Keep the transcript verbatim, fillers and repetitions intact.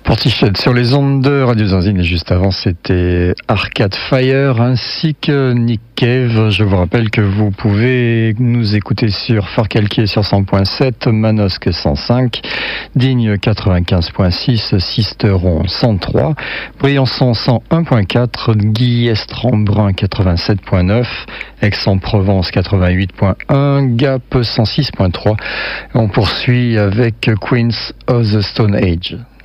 Portichet sur les ondes de Radio Zanzine, et juste avant c'était Arcade Fire ainsi que Nick Cave. Je vous rappelle que vous pouvez nous écouter sur Fort Calquier sur cent point sept, Manosque cent cinq, Digne quatre-vingt-quinze point six, Sisteron cent trois, Briançon cent un point quatre, Guillestre-en-Brun quatre-vingt-sept point neuf, Aix-en-Provence quatre-vingt-huit point un, Gap cent six point trois. On poursuit avec Queens of the Stone Age.